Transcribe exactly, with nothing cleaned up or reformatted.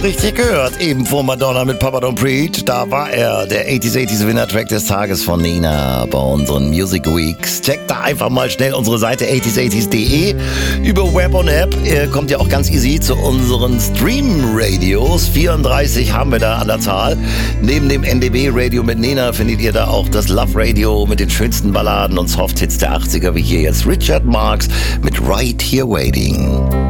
richtig gehört. Eben vor Madonna mit Papa Don't Preach. Da war er, der achtziger achtziger Winner-Track des Tages von Nina bei unseren Music Weeks. Checkt da einfach mal schnell unsere Seite achtziger achtziger punkt de. Über Web und App äh, kommt ihr auch ganz easy zu unseren Stream-Radios. vierunddreißig haben wir da an der Zahl. Neben dem N D B-Radio mit Nina findet ihr da auch das Love-Radio mit den schönsten Balladen und Soft-Hits der achtziger, wie hier jetzt Richard Marx mit Right Here Waiting.